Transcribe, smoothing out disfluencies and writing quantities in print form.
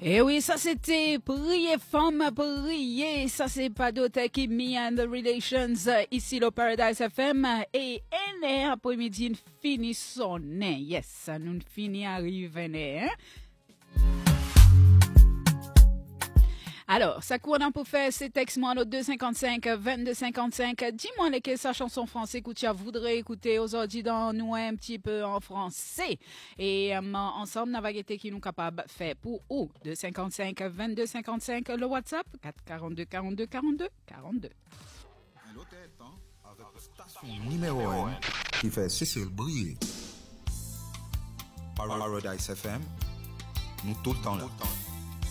Et oui, ça c'était Prier Femme, Prier. Ça c'est pas d'autre qui Me and the Relations ici le Paradise FM. Et en après-midi, nous finissons. Yes, nous finissons arriver. Hein? Alors, ça qu'on a pour faire, c'est texte-moi au 255-2255. Dis-moi lesquelles sa chanson française que tu voudrais écouter aujourd'hui dans nous un petit peu en français. Et ensemble, nous avons été qui nous capables de faire pour où 255-2255, le WhatsApp 442-42-42-42. Avec station numéro 1 qui fait Cécile briller. Paradise FM, nous tout le temps là.